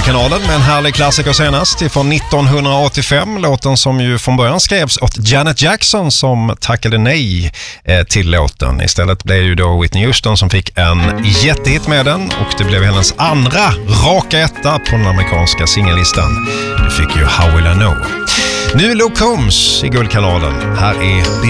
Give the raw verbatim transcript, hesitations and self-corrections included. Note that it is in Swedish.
Guldkanalen med en härlig klassiker senast från nittonhundraåttiofem. Låten som ju från början skrevs åt Janet Jackson som tackade nej eh, till låten. Istället blev ju då Whitney Houston som fick en jättehit med den och det blev hennes andra raka etta på den amerikanska singellistan. Det fick ju How Will I Know. Nu Luke Combs i Guldkanalen. Här är